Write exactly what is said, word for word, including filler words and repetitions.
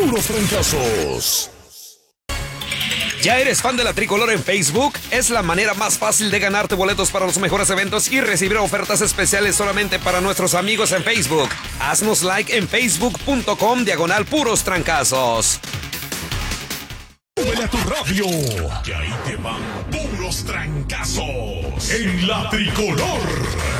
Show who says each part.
Speaker 1: puros trancazos.
Speaker 2: ¿Ya eres fan de la Tricolor en Facebook? Es la manera más fácil de ganarte boletos para los mejores eventos y recibir ofertas especiales solamente para nuestros amigos en Facebook. Haznos like en facebook.com diagonal puros trancazos.
Speaker 1: Súbele a tu radio, que ahí te van puros trancazos en la Tricolor.